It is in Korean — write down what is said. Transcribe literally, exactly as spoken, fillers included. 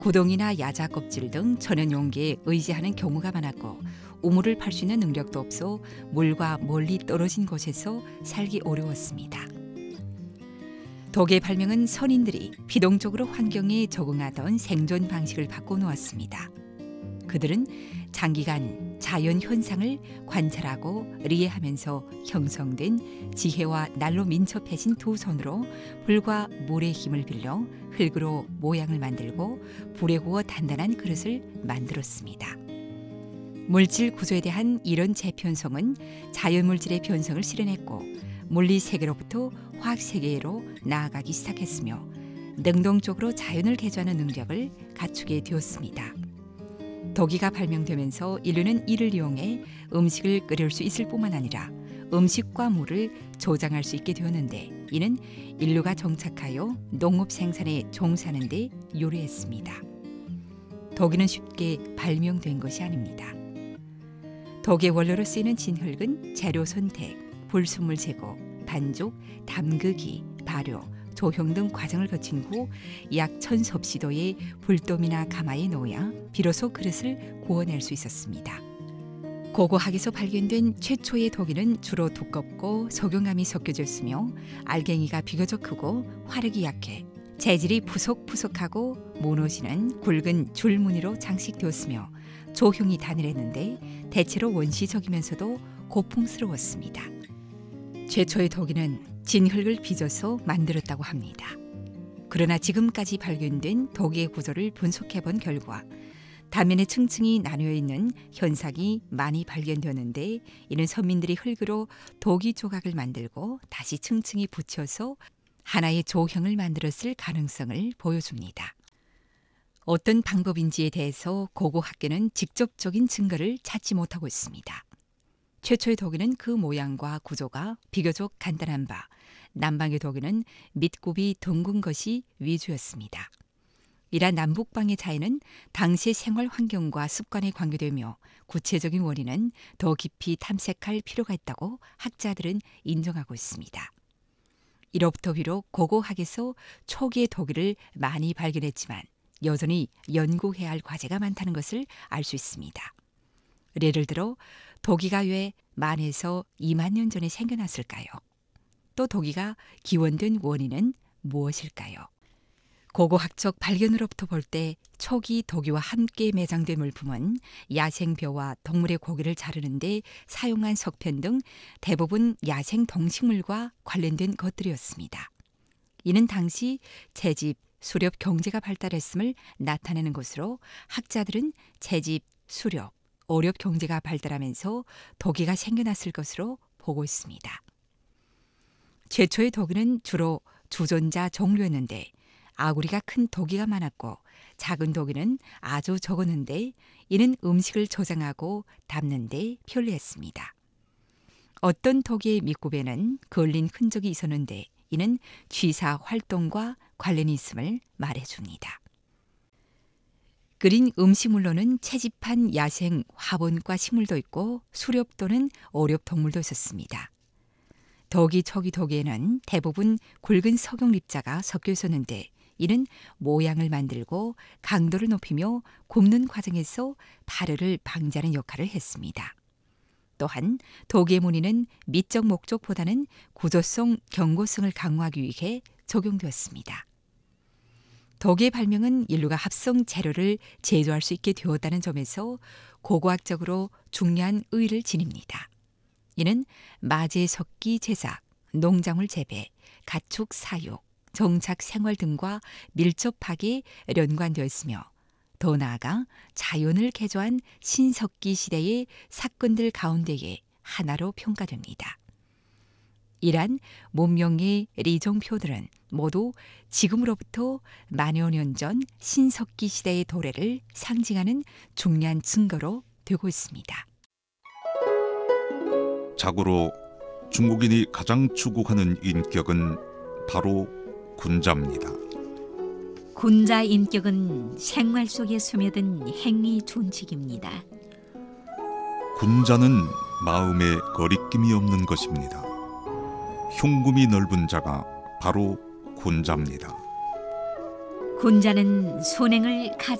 구덩이나 야자 껍질 등 천연 용기에 의지하는 경우가 많았고 우물을 팔 수 있는 능력도 없어 물과 멀리 떨어진 곳에서 살기 어려웠습니다. 독의 발명은 선인들이 비동적으로 환경에 적응하던 생존 방식을 바꿔놓았습니다. 그들은 장기간 자연 현상을 관찰하고 리해하면서 형성된 지혜와 날로 민첩해진 두 손으로 불과 물의 힘을 빌려 흙으로 모양을 만들고 불에 구워 단단한 그릇을 만들었습니다. 물질 구조에 대한 이런 재편성은 자연물질의 변성을 실현했고 물리 세계로부터 화학 세계로 나아가기 시작했으며 능동적으로 자연을 개조하는 능력을 갖추게 되었습니다. 도기가 발명되면서 인류는 이를 이용해 음식을 끓일 수 있을 뿐만 아니라 음식과 물을 조장할 수 있게 되었는데 이는 인류가 정착하여 농업 생산에 종사하는 데 유리했습니다. 도기는 쉽게 발명된 것이 아닙니다. 독의 원료로 쓰이는 진흙은 재료 선택, 불순물 제거, 반죽, 담그기, 발효, 조형 등 과정을 거친 후 약 천섭시도의 불돔이나 가마에 놓아야 비로소 그릇을 구워낼 수 있었습니다. 고고학에서 발견된 최초의 도기는 주로 두껍고 석유감이 섞여져 있으며 알갱이가 비교적 크고 화력이 약해 재질이 푸석푸석하고 무너지는 굵은 줄무늬로 장식되었으며 조형이 단일했는데 대체로 원시적이면서도 고풍스러웠습니다. 최초의 도기는 진흙을 빚어서 만들었다고 합니다. 그러나 지금까지 발견된 도기의 구조를 분석해 본 결과 단면에 층층이 나뉘어 있는 현상이 많이 발견되었는데 이는 선민들이 흙으로 도기 조각을 만들고 다시 층층이 붙여서 하나의 조형을 만들었을 가능성을 보여줍니다. 어떤 방법인지에 대해서 고고학계는 직접적인 증거를 찾지 못하고 있습니다. 최초의 도기는 그 모양과 구조가 비교적 간단한 바, 남방의 도기는 밑굽이 둥근 것이 위주였습니다. 이러한 남북방의 차이는 당시의 생활 환경과 습관에 관계되며 구체적인 원인은 더 깊이 탐색할 필요가 있다고 학자들은 인정하고 있습니다. 이로부터 비록 고고학에서 초기의 도기를 많이 발견했지만 여전히 연구해야 할 과제가 많다는 것을 알 수 있습니다. 예를 들어 도기가 왜 만에서 이만 년 전에 생겨났을까요? 또 도기가 기원된 원인은 무엇일까요? 고고학적 발견으로부터 볼 때 초기 도기와 함께 매장된 물품은 야생벼와 동물의 고기를 자르는 데 사용한 석편 등 대부분 야생 동식물과 관련된 것들이었습니다. 이는 당시 채집, 수렵 경제가 발달했음을 나타내는 것으로 학자들은 채집, 수렵, 어렵 경제가 발달하면서 도기가 생겨났을 것으로 보고 있습니다. 최초의 도기는 주로 주전자 종류였는데 아구리가 큰 도기가 많았고 작은 도기는 아주 적었는데 이는 음식을 저장하고 담는 데 편리했습니다. 어떤 도기의 밑굽에는 걸린 흔적이 있었는데 이는 취사 활동과 관련이 있음을 말해줍니다. 끓인 음식물로는 채집한 야생 화분과 식물도 있고 수렵 또는 어렵 동물도 있었습니다. 도기 초기 도기에는 대부분 굵은 석영 립자가 섞여 있었는데 이는 모양을 만들고 강도를 높이며 굽는 과정에서 발열을 방지하는 역할을 했습니다. 또한 도기의 무늬는 미적 목적보다는 구조성, 경고성을 강화하기 위해 적용되었습니다. 도기의 발명은 인류가 합성 재료를 제조할 수 있게 되었다는 점에서 고고학적으로 중요한 의의를 지닙니다. 이는 마제 석기 제작, 농작물 재배, 가축 사육, 정착 생활 등과 밀접하게 연관되어 있으며 더 나아가 자연을 개조한 신석기 시대의 사건들 가운데의 하나로 평가됩니다. 이러한 문명의 리종표들은 모두 지금으로부터 만여 년 전 신석기 시대의 도래를 상징하는 중요한 증거로 되고 있습니다. 자고로 중국인이 가장 추구하는 인격은 바로 군자입니다. 군자 인격은 생활 속에 스며든 행위 준칙입니다. 군자는 마음에 거리낌이 없는 것입니다. 흉금이 넓은 자가 바로 군자입니다. 군자는 손행을 가장